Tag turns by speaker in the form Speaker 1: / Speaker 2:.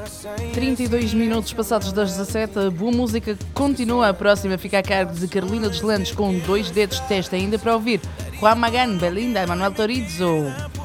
Speaker 1: 32 minutos passados das 17, a boa música continua. A próxima fica a cargo de Carolina dos Landes com 2 dedos de testa ainda para ouvir. Juan Magán, Belinda, Manuel Turizo.